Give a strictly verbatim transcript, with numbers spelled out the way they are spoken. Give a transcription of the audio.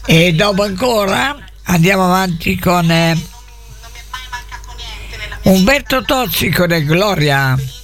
E dopo ancora andiamo avanti con eh, Umberto Tozzi con Gloria.